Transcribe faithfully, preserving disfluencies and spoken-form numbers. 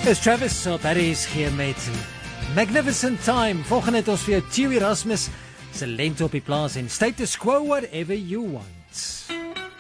Dis Travis op R S G met Magnificent Time. Volgende het ons vir jou Theo Erasmus se lente op die plaas en status quo whatever you want.